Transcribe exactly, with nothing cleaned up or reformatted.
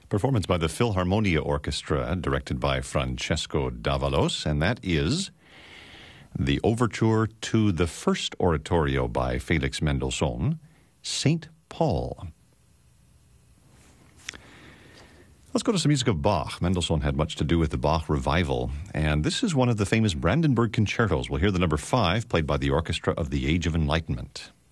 Performance by the Philharmonia Orchestra, directed by Francesco Davalos, and that is the overture to the first oratorio by Felix Mendelssohn, Saint Paul. Let's go to some music of Bach. Mendelssohn had much to do with the Bach revival, and this is one of the famous Brandenburg concertos. We'll hear the number five, played by the Orchestra of the Age of Enlightenment.